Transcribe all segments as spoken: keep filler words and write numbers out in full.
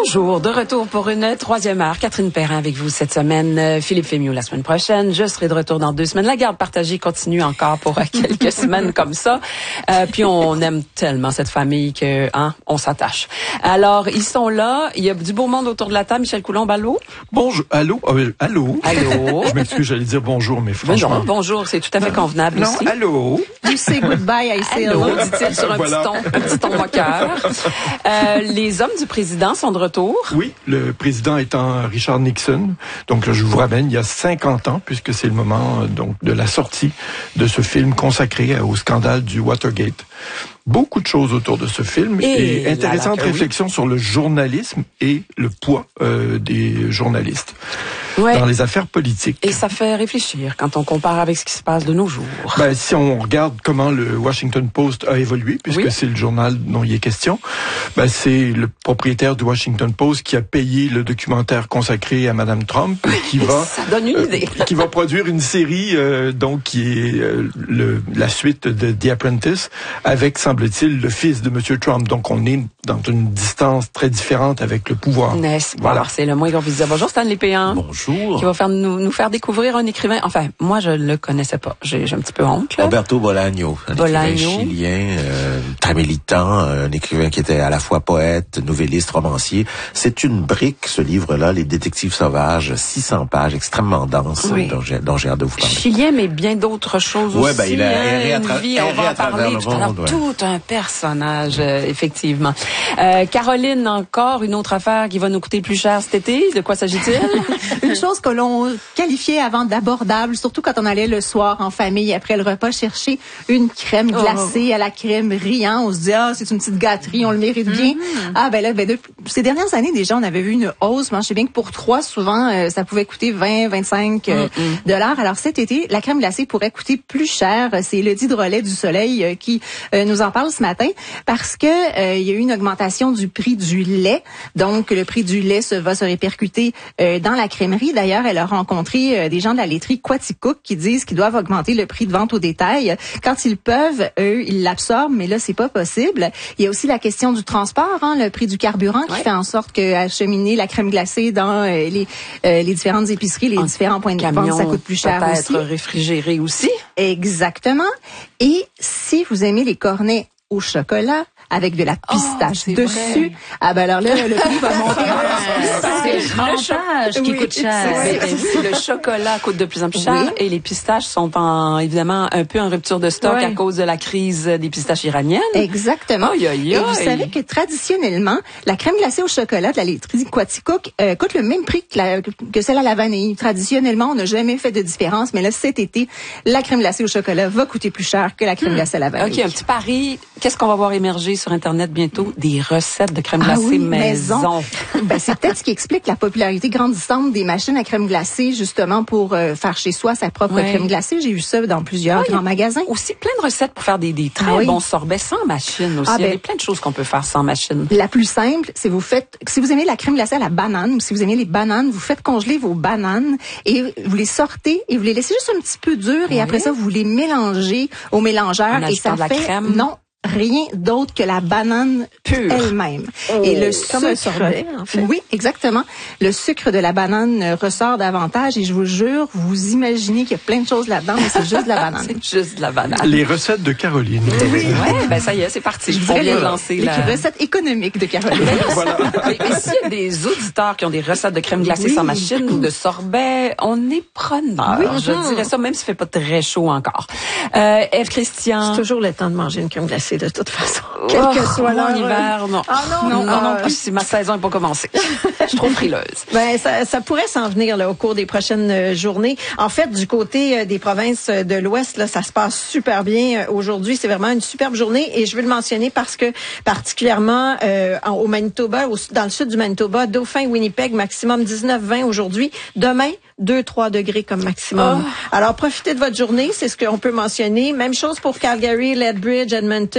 Bonjour, de retour pour une troisième heure. Catherine Perrin avec vous cette semaine. Philippe Fémieux la semaine prochaine. Je serai de retour dans deux semaines. La garde partagée continue encore pour quelques semaines comme ça. Euh, puis on aime tellement cette famille que hein, on s'attache. Alors, ils sont là. Il y a du beau monde autour de la table. Michel Coulombe, allô? Bonjour, allô? Euh, allô? Allô? Je m'excuse, j'allais dire bonjour, mais franchement... Bonjour, bonjour, c'est tout à fait convenable non, aussi. allô? You say goodbye, I say allô, hello. dit-il sur un Voilà. petit ton, un petit ton moqueur. Euh, les hommes du président sont de retour. Oui, le président étant Richard Nixon. Donc, je vous ramène, il y a cinquante ans, puisque c'est le moment euh, donc de la sortie de ce film consacré au scandale du Watergate. Beaucoup de choses autour de ce film Et et, intéressante là, là, réflexion oui. sur le journalisme et le poids euh, des journalistes Ouais. dans les affaires politiques. Et ça fait réfléchir quand on compare avec ce qui se passe de nos jours. Ben, si on regarde comment le Washington Post a évolué, puisque Oui. c'est le journal dont il est question, ben, c'est le propriétaire du Washington Post qui a payé le documentaire consacré à Madame Trump, et qui va Ça donne une idée. euh, qui va produire une série euh, donc qui est euh, le, la suite de The Apprentice, avec, semble-t-il, le fils de Monsieur Trump. Donc on est dans une distance très différente avec le pouvoir. N'est-ce pas? Voilà. C'est le moins qu'on puisse dire. Bonjour Stanley Péan. Bonjour. Qui va faire nous, nous faire découvrir un écrivain. Enfin, moi, je le connaissais pas. J'ai, j'ai un petit peu honte, là. Roberto Bolaño, un Bolaño. écrivain chilien, euh, très militant, un écrivain qui était à la fois poète, nouvelliste, romancier. C'est une brique, ce livre-là, Les Détectives Sauvages, six cents pages, extrêmement dense, Oui. dont j'ai, dont j'ai hâte de vous parler. Chilien, mais bien d'autres choses Ouais, aussi. ben, il a hein, erré à une tra- vie, on erré va à en parler travers le tout à l'heure. monde, ouais. Tout un personnage, euh, effectivement. Euh, Caroline, encore une autre affaire qui va nous coûter plus cher cet été. De quoi s'agit-il? Une chose que l'on qualifiait avant d'abordable, surtout quand on allait le soir en famille après le repas chercher une crème glacée à la crème riant. On se dit, ah, c'est une petite gâterie, on le mérite bien. Mm-hmm. Ah, ben là, ben, de, ces dernières années, déjà, on avait vu une hausse. Mais je sais bien que pour trois, souvent, euh, ça pouvait coûter vingt, vingt-cinq euh, mm-hmm. dollars. Alors cet été, la crème glacée pourrait coûter plus cher. C'est Elodie Drolet du Soleil euh, qui euh, nous en parle ce matin parce que euh, il y a eu une augmentation du prix du lait. Donc, le prix du lait se, va se répercuter euh, dans la crèmerie. D'ailleurs, elle a rencontré euh, des gens de la laiterie Quaticook qui disent qu'ils doivent augmenter le prix de vente au détail. Quand ils peuvent, eux, ils l'absorbent, mais là, c'est pas possible. Il y a aussi la question du transport, hein, le prix du carburant qui ouais. fait en sorte qu'acheminer la crème glacée dans euh, les, euh, les différentes épiceries, les En différents points de camion, vente, ça coûte plus cher peut-être aussi. réfrigéré aussi. Exactement. Et si vous aimez les cornets au chocolat avec de la pistache oh, dessus, vrai. ah ben alors là, le prix va monter. C'est le montage qui Oui, coûte cher. C'est vrai, oui, le chocolat coûte de plus en plus cher Oui. et les pistaches sont en évidemment un peu en rupture de stock Oui. à cause de la crise des pistaches iraniennes. Exactement. Aïe, aïe, Et vous aïe. savez que traditionnellement, la crème glacée au chocolat de la laiterie Quaticook euh, coûte le même prix que, la, que celle à la vanille. Traditionnellement, on n'a jamais fait de différence, mais là, cet été, la crème glacée au chocolat va coûter plus cher que la crème Hmm. glacée à la vanille. OK, un petit pari. Qu'est-ce qu'on va voir émerger sur Internet bientôt? Des recettes de crème Ah glacée oui, maison. maison. Ben, c'est peut-être ce qui explique la popularité grandissante des machines à crème glacée, justement, pour euh, faire chez soi sa propre Ouais. crème glacée. J'ai vu ça dans plusieurs Ah, il y a grands magasins. Aussi plein de recettes pour faire des, des très Ah oui. bons sorbets sans machine aussi. Ah, Il y a ben- des- plein de choses qu'on peut faire sans machine. La plus simple, c'est vous faites, si vous aimez la crème glacée à la banane, ou si vous aimez les bananes, vous faites congeler vos bananes et vous les sortez et vous les laissez juste un petit peu dures et Oui. après ça, vous les mélangez au mélangeur En et ajoutant ça de la fait, crème. non, rien d'autre que la banane Pure. elle-même. Et le Comme un sucre, sorbet, en fait. oui, exactement. Le sucre de la banane euh, ressort davantage et je vous jure, vous imaginez qu'il y a plein de choses là-dedans, mais c'est juste de la banane. C'est juste de la banane. Les recettes de Caroline. Ouais, ben ça y est, c'est parti. On vient de lancer Les la... recettes économiques de Caroline. Voilà. Mais, mais s'il y a des auditeurs qui ont des recettes de crème glacée Oui. sans machine ou de sorbet, on est preneur. Oui. Je dirais ça, même s'il fait pas très chaud encore. Euh, Ève Christian. C'est toujours le temps de manger une crème glacée de toute façon. Quel Quelle que que soit en l'heure. hiver, non. Ah non, non, non, ah, non, plus si ma saison n'est pas commencée. Je suis trop frileuse. Ben, ça, ça pourrait s'en venir là, au cours des prochaines euh, journées. En fait, du côté euh, des provinces euh, de l'Ouest, là, ça se passe super bien. Euh, Aujourd'hui, c'est vraiment une superbe journée et je veux le mentionner parce que particulièrement euh, en- au Manitoba, au, dans le sud du Manitoba, Dauphin, Winnipeg, maximum dix-neuf vingt aujourd'hui. Demain, deux trois degrés comme maximum. Oh. Alors, profitez de votre journée, c'est ce qu'on peut mentionner. Même chose pour Calgary, Lethbridge, Edmonton.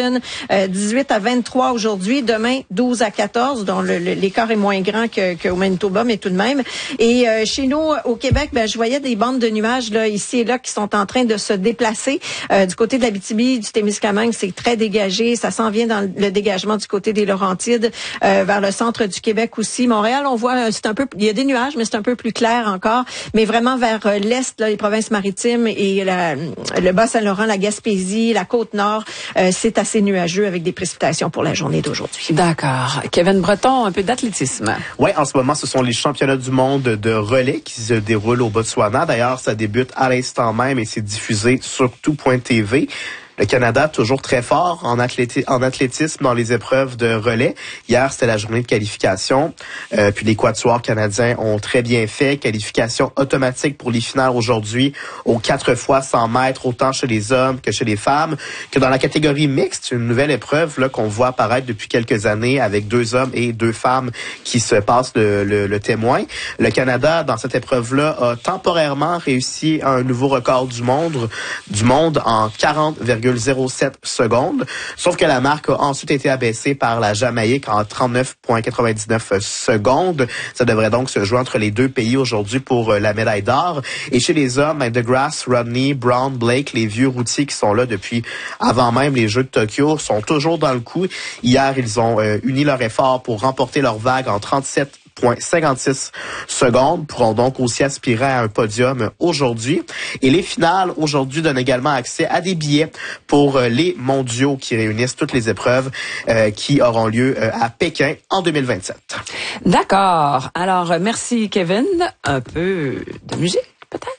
Edmonton, euh, dix-huit à vingt-trois aujourd'hui. Demain, douze à quatorze. Donc, le, le, l'écart est moins grand que, qu'au Manitoba, mais tout de même. Et euh, chez nous, au Québec, ben, je voyais des bandes de nuages là, ici et là qui sont en train de se déplacer. Euh, du côté de l'Abitibi, du Témiscamingue, c'est très dégagé. Ça s'en vient dans le dégagement du côté des Laurentides, euh, vers le centre du Québec aussi. Montréal, on voit, c'est un peu, il y a des nuages, mais c'est un peu plus clair encore. Mais vraiment vers l'est, là, les provinces maritimes et la, le Bas-Saint-Laurent, la Gaspésie, la Côte-Nord, euh, c'est assez nuageux avec des précipitations pour la journée d'aujourd'hui. D'accord. Kevin Breton, un peu d'athlétisme. Oui, en ce moment, ce sont les championnats du monde de relais qui se déroulent au Botswana. D'ailleurs, ça débute à l'instant même et c'est diffusé sur tout point T V. Le Canada, toujours très fort en, athléti- en athlétisme dans les épreuves de relais. Hier, c'était la journée de qualification. Euh, puis les quatuors canadiens ont très bien fait. Qualification automatique pour les finales aujourd'hui aux quatre fois cent mètres, autant chez les hommes que chez les femmes. Que dans la catégorie mixte, une nouvelle épreuve là qu'on voit apparaître depuis quelques années avec deux hommes et deux femmes qui se passent le, le, le témoin. Le Canada, dans cette épreuve-là, a temporairement réussi un nouveau record du monde, du monde en quarante virgule zéro sept secondes. Sauf que la marque a ensuite été abaissée par la Jamaïque en trente-neuf virgule quatre-vingt-dix-neuf secondes. Ça devrait donc se jouer entre les deux pays aujourd'hui pour la médaille d'or. Et chez les hommes, DeGrasse, Rodney, Brown, Blake, les vieux routiers qui sont là depuis avant même les Jeux de Tokyo, sont toujours dans le coup. Hier, ils ont euh, uni leur effort pour remporter leur vague en trente-sept virgule cinquante-six secondes, pourront donc aussi aspirer à un podium aujourd'hui. Et les finales aujourd'hui donnent également accès à des billets pour les mondiaux qui réunissent toutes les épreuves euh, qui auront lieu euh, à Pékin en deux mille vingt-sept. D'accord. Alors, merci Kevin. Un peu de musique.